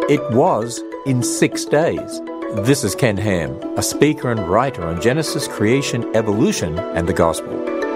It was in 6 days. This is Ken Ham, a speaker and writer on Genesis, creation, evolution, and the gospel.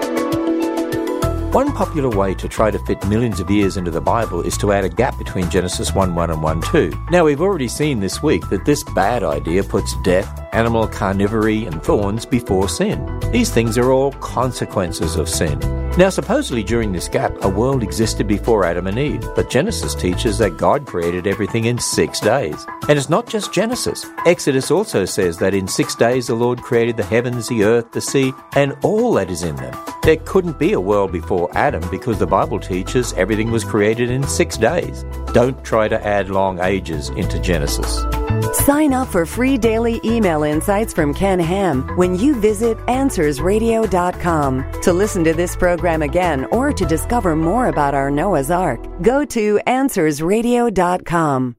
One popular way to try to fit millions of years into the Bible is to add a gap between Genesis 1:1 and 1:2. Now, we've already seen this week that this bad idea puts death, animal carnivory, and thorns before sin. These things are all consequences of sin. Now, supposedly during this gap, a world existed before Adam and Eve, but Genesis teaches that God created everything in 6 days. And it's not just Genesis. Exodus also says that in 6 days the Lord created the heavens, the earth, the sea, and all that is in them. There couldn't be a world before Adam because the Bible teaches everything was created in 6 days. Don't try to add long ages into Genesis. Sign up for free daily email insights from Ken Ham when you visit AnswersRadio.com. To listen to this program again or to discover more about our Noah's Ark, go to AnswersRadio.com.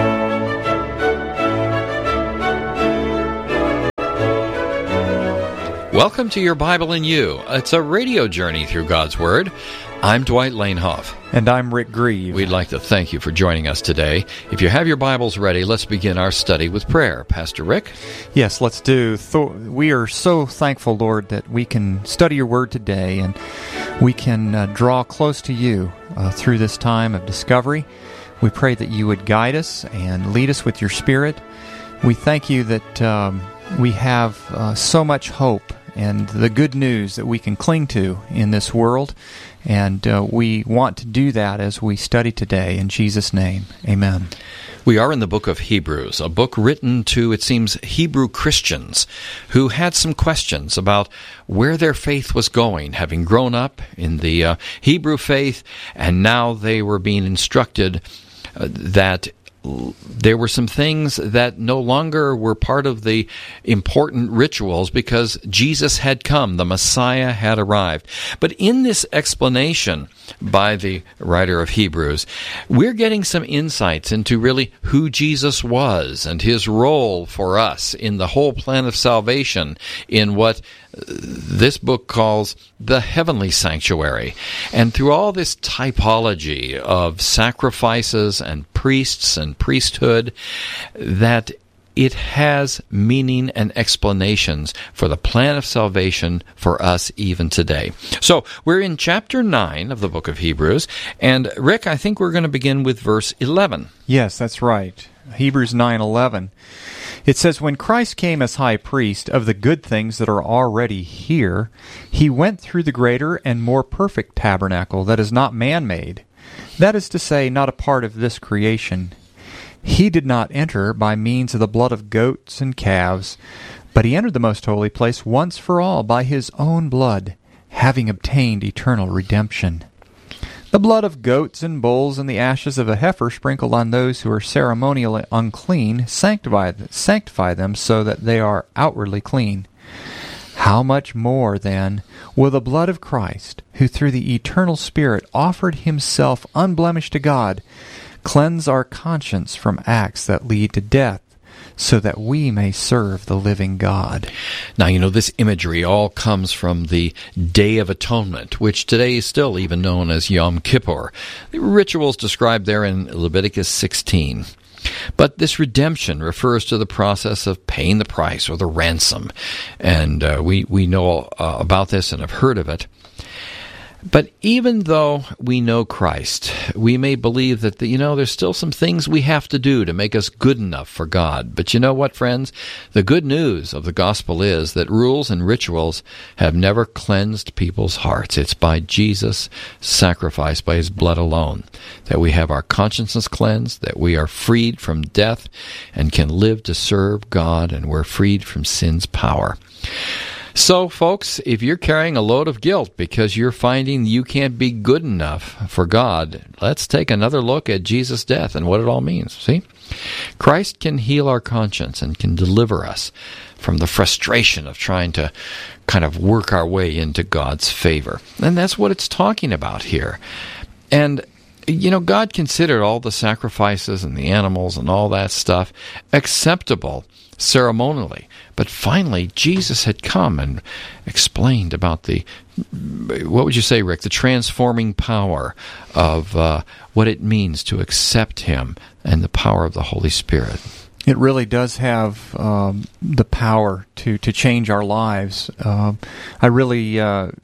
Welcome to Your Bible in You. It's a radio journey through God's Word. I'm Dwight Lanehoff. And I'm Rick Grieve. We'd like to thank you for joining us today. If you have your Bibles ready, let's begin our study with prayer. Pastor Rick? Yes, let's do. We are so thankful, Lord, that we can study your Word today and we can draw close to you through this time of discovery. We pray that you would guide us and lead us with your Spirit. We thank you that we have so much hope and the good news that we can cling to in this world. And we want to do that as we study today. In Jesus' name, amen. We are in the book of Hebrews, a book written to, it seems, Hebrew Christians who had some questions about where their faith was going, having grown up in the Hebrew faith, and now they were being instructed that there were some things that no longer were part of the important rituals because Jesus had come, the Messiah had arrived. But in this explanation by the writer of Hebrews, we're getting some insights into really who Jesus was and his role for us in the whole plan of salvation in what this book calls the heavenly sanctuary. And through all this typology of sacrifices and priests and priesthood, that it has meaning and explanations for the plan of salvation for us even today. So we're in chapter 9 of the book of Hebrews, and Rick, I think we're going to begin with verse 11. Yes, that's right. Hebrews 9:11. It says, "When Christ came as high priest of the good things that are already here, he went through the greater and more perfect tabernacle that is not man-made, that is to say, not a part of this creation. He did not enter by means of the blood of goats and calves, but he entered the most holy place once for all by his own blood, having obtained eternal redemption. The blood of goats and bulls and the ashes of a heifer sprinkled on those who are ceremonially unclean sanctify them so that they are outwardly clean. How much more, then, will the blood of Christ, who through the eternal Spirit offered himself unblemished to God, cleanse our conscience from acts that lead to death, so that we may serve the living God." Now, you know, this imagery all comes from the Day of Atonement, which today is still even known as Yom Kippur. The rituals described there in Leviticus 16. But this redemption refers to the process of paying the price or the ransom. And we know about this and have heard of it. But even though we know Christ, we may believe that, there's still some things we have to do to make us good enough for God. But you know what, friends? The good news of the gospel is that rules and rituals have never cleansed people's hearts. It's by Jesus' sacrifice, by his blood alone, that we have our consciences cleansed, that we are freed from death and can live to serve God, and we're freed from sin's power. So, folks, if you're carrying a load of guilt because you're finding you can't be good enough for God, let's take another look at Jesus' death and what it all means. See? Christ can heal our conscience and can deliver us from the frustration of trying to kind of work our way into God's favor. And that's what it's talking about here. And God considered all the sacrifices and the animals and all that stuff acceptable ceremonially. But finally, Jesus had come and explained about what would you say, Rick, the transforming power of what it means to accept Him and the power of the Holy Spirit. It really does have the power to change our lives. I really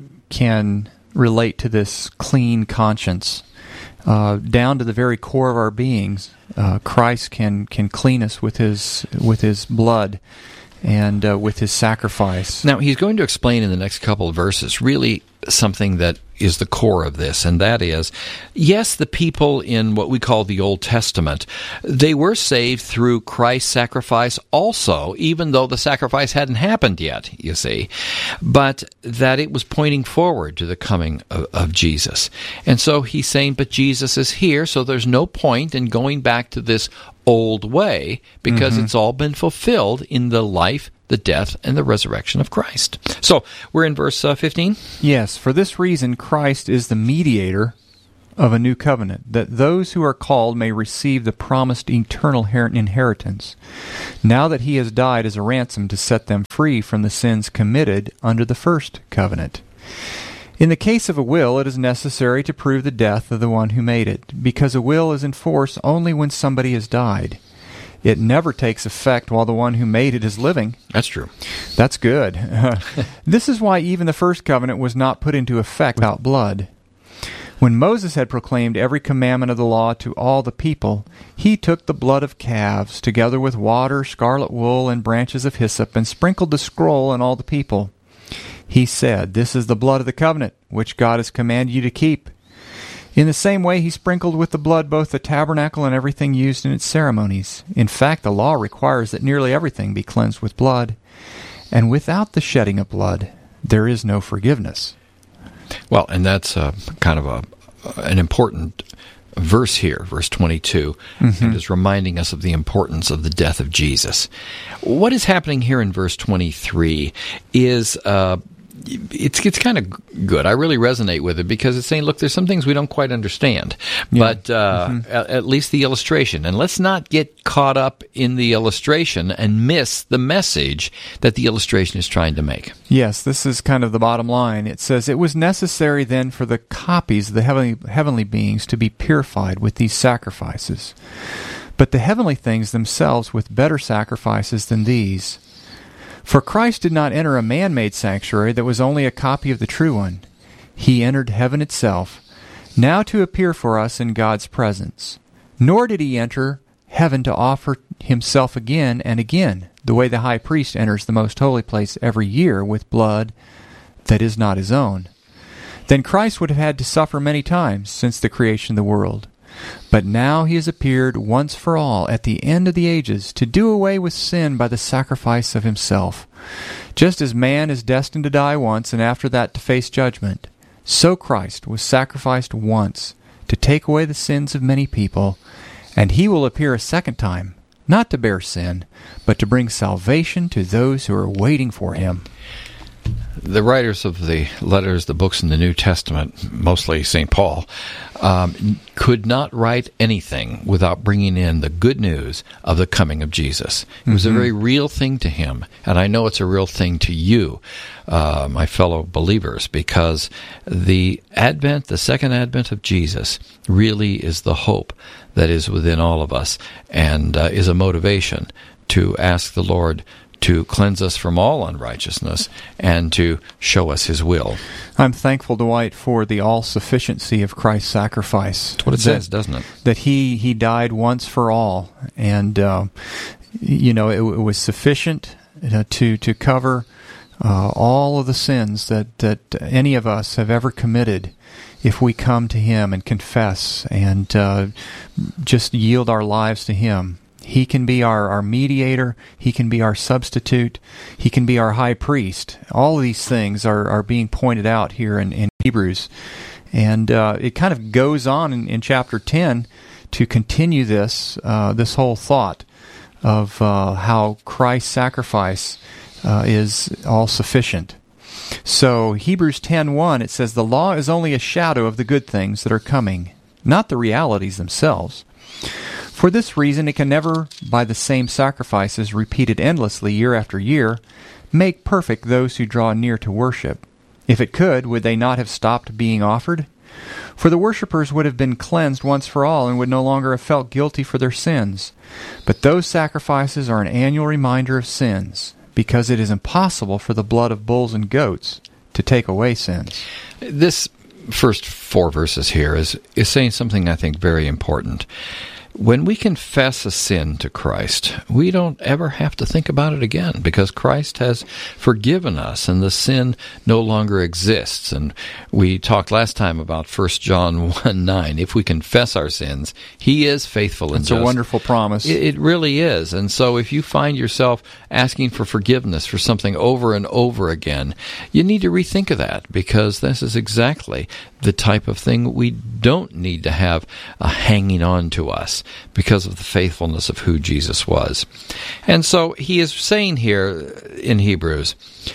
can relate to this clean conscience. Down to the very core of our beings, Christ can clean us with His blood and with His sacrifice. Now, He's going to explain in the next couple of verses really something that is the core of this, and that is, yes, the people in what we call the Old Testament, they were saved through Christ's sacrifice also, even though the sacrifice hadn't happened yet, you see, but that it was pointing forward to the coming of Jesus. And so He's saying, but Jesus is here, so there's no point in going back to this old way, because it's all been fulfilled in the life, the death, and the resurrection of Christ. So, we're in verse 15? Yes, for this reason Christ is the mediator of a new covenant, that those who are called may receive the promised eternal inheritance, now that He has died as a ransom to set them free from the sins committed under the first covenant. In the case of a will, it is necessary to prove the death of the one who made it, because a will is in force only when somebody has died. It never takes effect while the one who made it is living. That's true. That's good. This is why even the first covenant was not put into effect without blood. When Moses had proclaimed every commandment of the law to all the people, he took the blood of calves, together with water, scarlet wool, and branches of hyssop, and sprinkled the scroll on all the people. He said, "This is the blood of the covenant, which God has commanded you to keep." In the same way, He sprinkled with the blood both the tabernacle and everything used in its ceremonies. In fact, the law requires that nearly everything be cleansed with blood, and without the shedding of blood, there is no forgiveness. Well, and that's kind of an important verse here, verse 22, and is reminding us of the importance of the death of Jesus. What is happening here in verse 23 is it's kind of good. I really resonate with it because it's saying, look, there's some things we don't quite understand, but at least the illustration. And let's not get caught up in the illustration and miss the message that the illustration is trying to make. Yes, this is kind of the bottom line. It says, "It was necessary then for the copies of the heavenly beings to be purified with these sacrifices, but the heavenly things themselves with better sacrifices than these. For Christ did not enter a man-made sanctuary that was only a copy of the true one. He entered heaven itself, now to appear for us in God's presence. Nor did He enter heaven to offer Himself again and again, the way the high priest enters the most holy place every year with blood that is not his own. Then Christ would have had to suffer many times since the creation of the world. But now He has appeared once for all at the end of the ages to do away with sin by the sacrifice of Himself. Just as man is destined to die once and after that to face judgment, so Christ was sacrificed once to take away the sins of many people, and He will appear a second time, not to bear sin, but to bring salvation to those who are waiting for Him." The writers of the letters, the books in the New Testament, mostly St. Paul, could not write anything without bringing in the good news of the coming of Jesus. It was a very real thing to him, and I know it's a real thing to you, my fellow believers, because the second advent of Jesus really is the hope that is within all of us, and is a motivation to ask the Lord to cleanse us from all unrighteousness and to show us His will. I'm thankful, Dwight, for the all-sufficiency of Christ's sacrifice. That's what it says, doesn't it? That He died once for all, and it was sufficient to cover all of the sins that any of us have ever committed if we come to Him and confess and just yield our lives to Him. He can be our mediator. He can be our substitute. He can be our high priest. All of these things are being pointed out here in Hebrews. And it kind of goes on in chapter 10 to continue this whole thought of how Christ's sacrifice is all-sufficient. So Hebrews 10:1, it says, "The law is only a shadow of the good things that are coming, not the realities themselves. For this reason, it can never, by the same sacrifices repeated endlessly year after year, make perfect those who draw near to worship. If it could, would they not have stopped being offered? For the worshippers would have been cleansed once for all and would no longer have felt guilty for their sins. But those sacrifices are an annual reminder of sins, because it is impossible for the blood of bulls and goats to take away sins. This first 4 verses here is saying something I think very important. When we confess a sin to Christ, we don't ever have to think about it again because Christ has forgiven us and the sin no longer exists. And we talked last time about 1 John 1:9. If we confess our sins, He is faithful and just. It's a wonderful promise. It really is. And so if you find yourself asking for forgiveness for something over and over again, you need to rethink of that because this is exactly the type of thing we don't need to have hanging on to us because of the faithfulness of who Jesus was. And so he is saying here in Hebrews,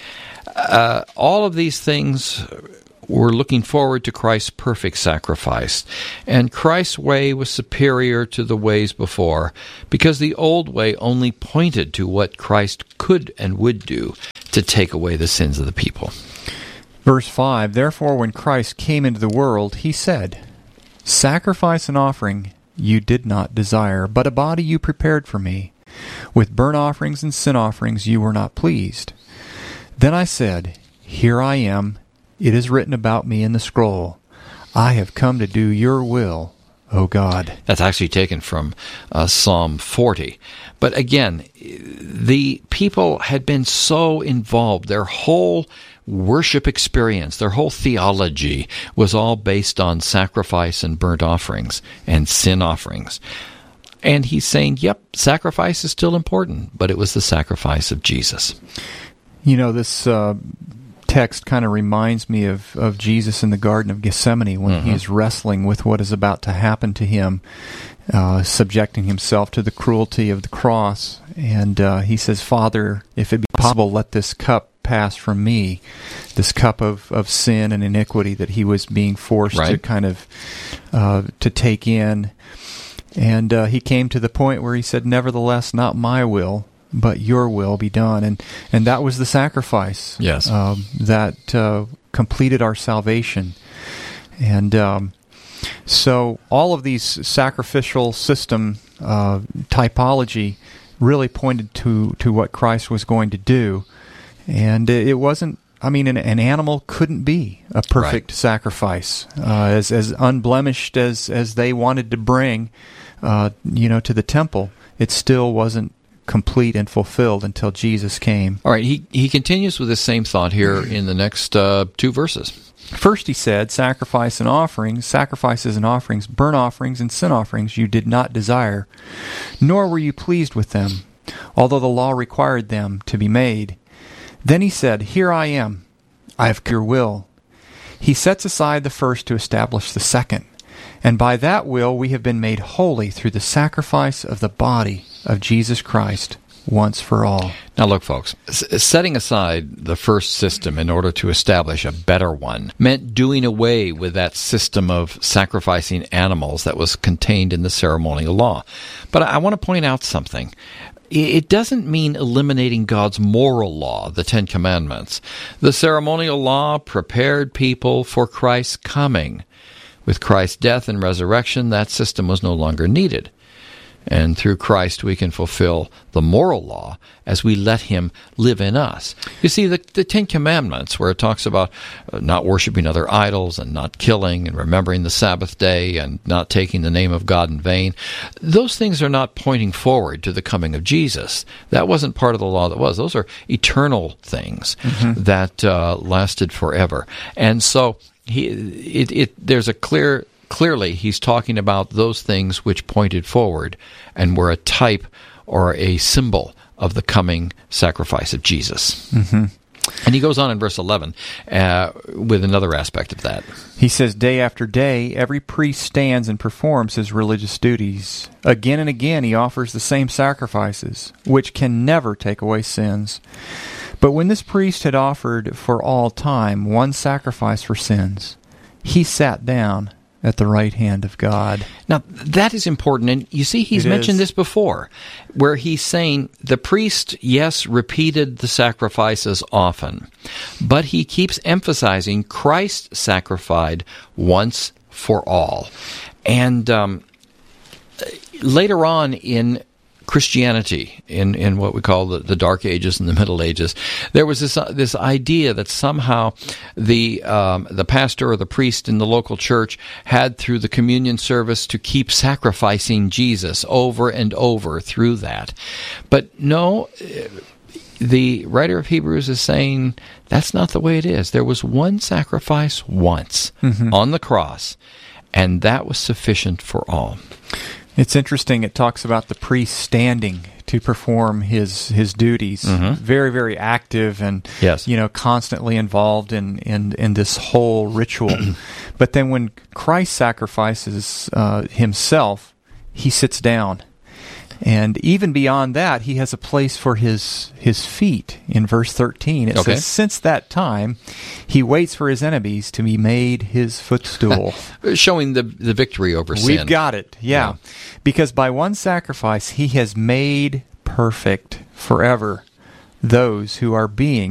all of these things were looking forward to Christ's perfect sacrifice. And Christ's way was superior to the ways before because the old way only pointed to what Christ could and would do to take away the sins of the people. Verse 5, Therefore when Christ came into the world, He said, Sacrifice and offering you did not desire, but a body you prepared for me. With burnt offerings and sin offerings you were not pleased. Then I said, Here I am. It is written about me in the scroll. I have come to do your will, O God. That's actually taken from Psalm 40. But again, the people had been so involved. Their whole worship experience, their whole theology was all based on sacrifice and burnt offerings and sin offerings. And he's saying, yep, sacrifice is still important, but it was the sacrifice of Jesus. You know, this text kind of reminds me of Jesus in the Garden of Gethsemane when he is wrestling with what is about to happen to him, subjecting himself to the cruelty of the cross. And he says, Father, if it be possible, let this cup pass from me, this cup of sin and iniquity that he was being forced to kind of to take in. And he came to the point where he said, Nevertheless, not my will, but your will be done. And that was the sacrifice that completed our salvation. And so all of these sacrificial system typology really pointed to what Christ was going to do. And it wasn't, I mean, an animal couldn't be a perfect sacrifice. As unblemished as they wanted to bring, to the temple, it still wasn't complete and fulfilled until Jesus came. All right, he continues with the same thought here in the next 2 verses. First he said, sacrifices and offerings, burnt offerings and sin offerings you did not desire, nor were you pleased with them, although the law required them to be made. Then he said, Here I am, I have your will. He sets aside the first to establish the second, and by that will we have been made holy through the sacrifice of the body of Jesus Christ once for all. Now look, folks, setting aside the first system in order to establish a better one meant doing away with that system of sacrificing animals that was contained in the ceremonial law. But I want to point out something. It doesn't mean eliminating God's moral law, the 10 Commandments. The ceremonial law prepared people for Christ's coming. With Christ's death and resurrection, that system was no longer needed. And through Christ, we can fulfill the moral law as we let Him live in us. You see, the 10 Commandments, where it talks about not worshiping other idols and not killing and remembering the Sabbath day and not taking the name of God in vain, those things are not pointing forward to the coming of Jesus. That wasn't part of the law that was. Those are eternal things that lasted forever. And so there's a clearly, he's talking about those things which pointed forward and were a type or a symbol of the coming sacrifice of Jesus. And he goes on in verse 11 with another aspect of that. He says, Day after day, every priest stands and performs his religious duties. Again and again he offers the same sacrifices, which can never take away sins. But when this priest had offered for all time one sacrifice for sins, he sat down, at the right hand of God. Now, that is important, and you see he's mentioned this before, where he's saying the priest, yes, repeated the sacrifices often, but he keeps emphasizing Christ sacrificed once for all. And later on in Christianity, in what we call the Dark Ages and the Middle Ages, there was this idea that somehow the pastor or the priest in the local church had, through the communion service, to keep sacrificing Jesus over and over through that. But no, the writer of Hebrews is saying that's not the way it is. There was one sacrifice once on the cross, and that was sufficient for all. It's interesting. It talks about the priest standing to perform his duties, very, very active, and constantly involved in this whole ritual. But then when Christ sacrifices himself, he sits down. And even beyond that, he has a place for his feet. In verse 13, it says, "Since that time, he waits for his enemies to be made his footstool." Showing the victory over sin. We've got it, yeah. Because by one sacrifice, he has made perfect forever those who are being